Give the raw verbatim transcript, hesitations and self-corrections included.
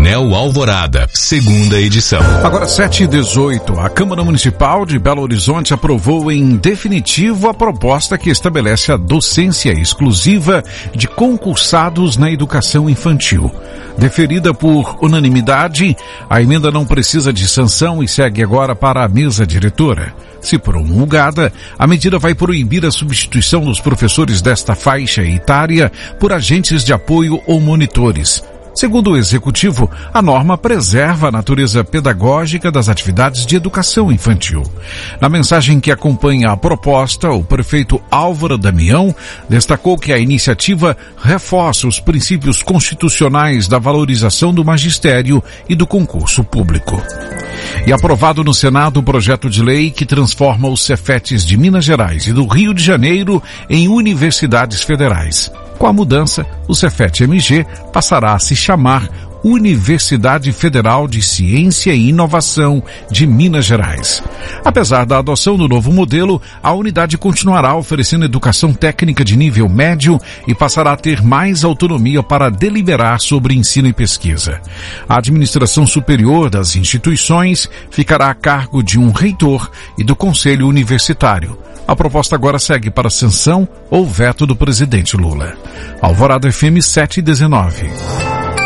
Painel Alvorada, segunda edição. Agora sete e dezoito, a Câmara Municipal de Belo Horizonte aprovou em definitivo a proposta que estabelece a docência exclusiva de concursados na educação infantil. Deferida por unanimidade, a emenda não precisa de sanção e segue agora para a mesa diretora. Se promulgada, a medida vai proibir a substituição dos professores desta faixa etária por agentes de apoio ou monitores. Segundo o Executivo, a norma preserva a natureza pedagógica das atividades de educação infantil. Na mensagem que acompanha a proposta, o prefeito Álvaro Damião destacou que a iniciativa reforça os princípios constitucionais da valorização do magistério e do concurso público. E aprovado no Senado o projeto de lei que transforma os Cefetes de Minas Gerais e do Rio de Janeiro em universidades federais. Com a mudança, o Cefet M G passará a se chamar Universidade Federal de Ciência e Inovação de Minas Gerais. Apesar da adoção do novo modelo, a unidade continuará oferecendo educação técnica de nível médio e passará a ter mais autonomia para deliberar sobre ensino e pesquisa. A administração superior das instituições ficará a cargo de um reitor e do Conselho Universitário. A proposta agora segue para sanção ou veto do presidente Lula. Alvorada F M sete e dezenove.